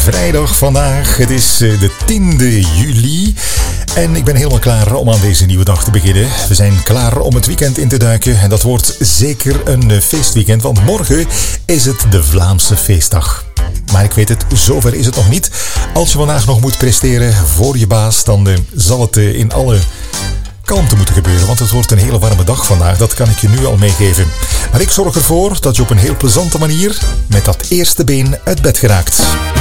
vrijdag vandaag. Het is de 10e juli. En ik ben helemaal klaar om aan deze nieuwe dag te beginnen. We zijn klaar om het weekend in te duiken. En dat wordt zeker een feestweekend, want morgen is het de Vlaamse feestdag. Maar ik weet het, zover is het nog niet. Als je vandaag nog moet presteren voor je baas, dan zal het in alle kalmte moeten gebeuren, want het wordt een hele warme dag vandaag. Dat kan ik je nu al meegeven. Maar ik zorg ervoor dat je op een heel plezante manier met dat eerste been uit bed geraakt.